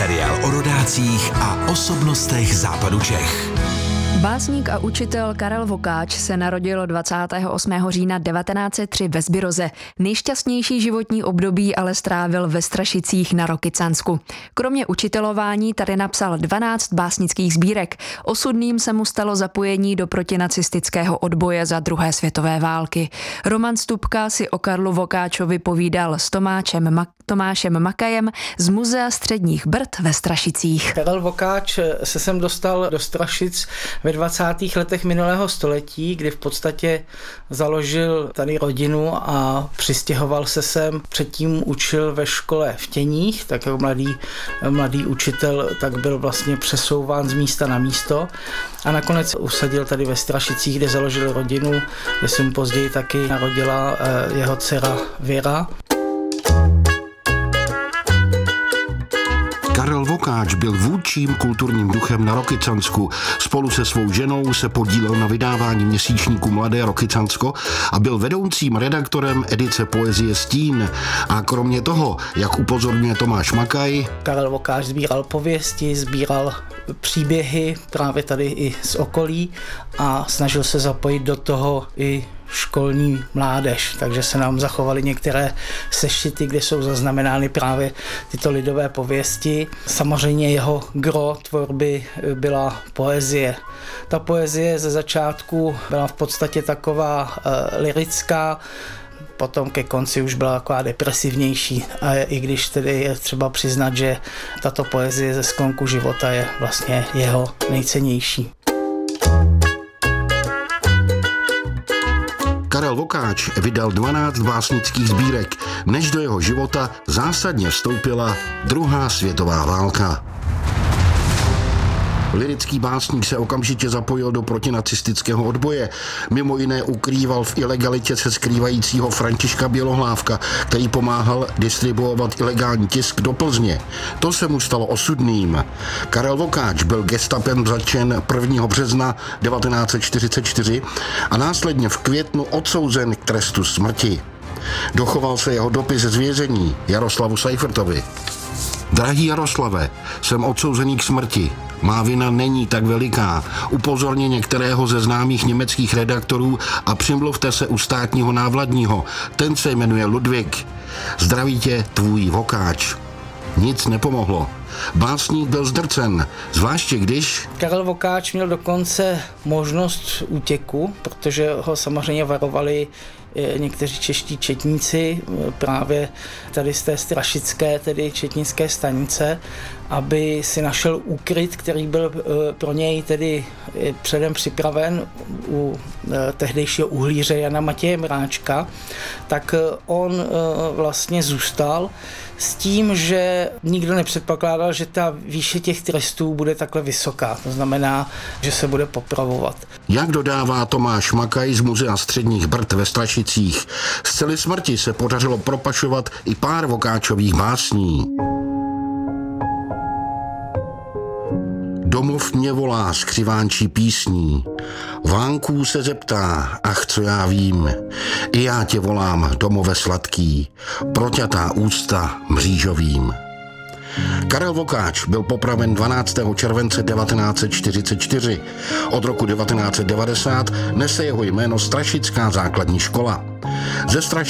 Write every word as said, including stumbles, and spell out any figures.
Seriál o rodácích a osobnostech západu Čech. Básník a učitel Karel Vokáč se narodil dvacátého osmého října devatenáct set tři ve Zbiroze. Nejšťastnější životní období ale strávil ve Strašicích na Rokycansku. Kromě učitelování tady napsal dvanáct básnických sbírek. Osudným se mu stalo zapojení do protinacistického odboje za druhé světové války. Roman Stupka si o Karlu Vokáčovi povídal s Tomáčem, Ma- Tomášem Makajem z Muzea středních Brd ve Strašicích. Karel Vokáč se sem dostal do Strašic ve dvacátých letech minulého století, kdy v podstatě založil tady rodinu a přistěhoval se sem. Předtím učil ve škole v Těních, tak jako mladý, mladý učitel, tak byl vlastně přesouván z místa na místo a nakonec usadil tady ve Strašicích, kde založil rodinu, kde se mu později taky narodila jeho dcera Věra. Karel Vokáč byl vůdčím kulturním duchem na Rokycansku. Spolu se svou ženou se podílel na vydávání měsíčníku Mladé Rokycansko a byl vedoucím redaktorem edice poezie Stín. A kromě toho, jak upozorňuje Tomáš Makaj, Karel Vokáč sbíral pověsti, sbíral příběhy právě tady i z okolí a snažil se zapojit do toho i školní mládež, takže se nám zachovaly některé sešity, kde jsou zaznamenány právě tyto lidové pověsti. Samozřejmě jeho gro tvorby byla poezie. Ta poezie ze začátku byla v podstatě taková e, lyrická, potom ke konci už byla taková depresivnější, a i když tedy je třeba přiznat, že tato poezie ze sklonku života je vlastně jeho nejcennější. Karel Vokáč vydal dvanáct básnických sbírek, než do jeho života zásadně vstoupila druhá světová válka. Lyrický básník se okamžitě zapojil do protinacistického odboje. Mimo jiné ukrýval v ilegalitě se skrývajícího Františka Bělohlávka, který pomáhal distribuovat ilegální tisk do Plzně. To se mu stalo osudným. Karel Vokáč byl gestapem zatčen prvního března devatenáct set čtyřicet čtyři a následně v květnu odsouzen k trestu smrti. Dochoval se jeho dopis z vězení Jaroslavu Seifertovi. Drahý Jaroslave, jsem odsouzený k smrti. Má vina není tak veliká. Upozorně některého ze známých německých redaktorů a přimluvte se u státního návladního. Ten se jmenuje Ludvík. Zdraví tě tvůj Vokáč. Nic nepomohlo. Básník byl zdrcen, zvláště když... Karel Vokáč měl dokonce možnost útěku, protože ho samozřejmě varovali někteří čeští četníci právě tady z té strašické, tedy četnické stanice, aby si našel úkryt, který byl pro něj tedy předem připraven u tehdejšího uhlíře Jana Matěje Mráčka, tak on vlastně zůstal s tím, že nikdo nepředpokládal, že ta výše těch trestů bude takhle vysoká. To znamená, že se bude popravovat. Jak dodává Tomáš Makaj z Muzea středních Brd ve Strašicích, z celé smrti se podařilo propašovat i pár Vokáčových básní. Domov mě volá skřivánčí písní. Vánků se zeptá, ach, co já vím. I já tě volám, domove sladký, proťatá ústa mřížovým. Karel Vokáč byl popraven dvanáctého července devatenáct set čtyřicet čtyři. Od roku devatenáct set devadesát nese jeho jméno Strašická základní škola. Ze Strašic